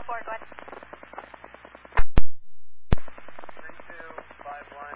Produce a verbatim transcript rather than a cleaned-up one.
all four, go ahead. three two five one.